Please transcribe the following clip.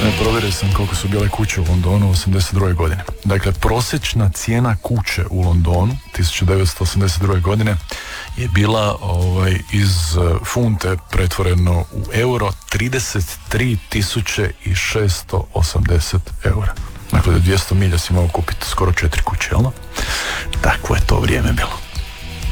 Provjerio sam koliko su bile kuće u Londonu u 82. godine. Dakle, prosječna cijena kuće u Londonu 1982. godine je bila iz funte pretvoreno u euro 33.680 eura. Dakle, 200 milja si mogao kupiti skoro 4 kuće, jel? Takvo je to vrijeme bilo.